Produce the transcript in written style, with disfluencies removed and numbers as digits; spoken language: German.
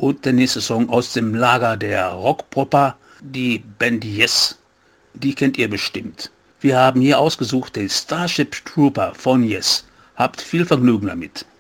Und der nächste Song aus dem Lager der Rockpopper, die Band Yes. Die kennt ihr bestimmt. Wir haben hier ausgesucht den Starship Trooper von Yes. Habt viel Vergnügen damit.